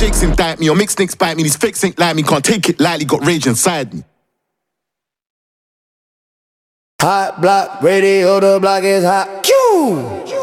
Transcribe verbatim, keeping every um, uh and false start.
Jakes indict me, or mixed nicks bite me. These fakes ain't like me, can't take it lightly, got rage inside me. Hot block, radio, the block is hot. Q!